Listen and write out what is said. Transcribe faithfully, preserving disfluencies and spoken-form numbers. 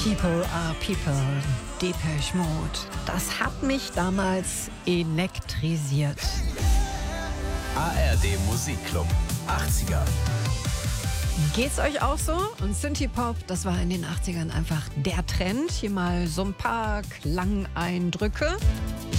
People are People, Depeche Mode. Das hat mich damals elektrisiert. A R D Musikclub achtziger. Geht's euch auch so? Und Synthie-Pop, das war in den achtzigern einfach der Trend. Hier mal so ein paar Klangeindrücke.